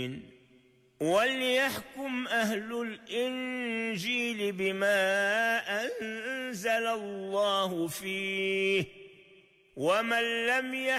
وليحكم أهل الإنجيل بما أنزل الله فيه ومن لم يحكم